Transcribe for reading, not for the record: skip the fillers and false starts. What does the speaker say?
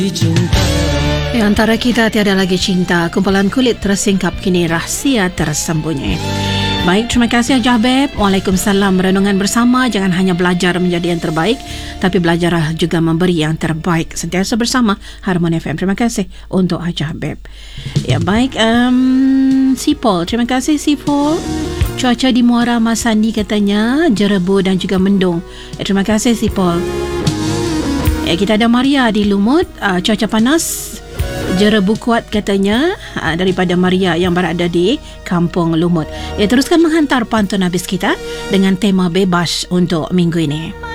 Antara kita tiada lagi cinta, kumpulan kulit tersingkap kini rahsia tersembunyi. Baik, terima kasih Hajah Beb. Waalaikumsalam. Renungan bersama, jangan hanya belajar menjadi yang terbaik, tapi belajar juga memberi yang terbaik. Sentiasa bersama Harmoni FM. Terima kasih untuk Hajah Beb. Ya, baik. Sipol, terima kasih Sipol. Cuaca di Muara Masani katanya jerebu dan juga mendung. Terima kasih Sipol. Kita ada Maria di Lumut. Cuaca panas, jerebu kuat katanya daripada Maria yang berada di Kampung Lumut. Teruskan menghantar pantun habis kita dengan tema bebas untuk minggu ini.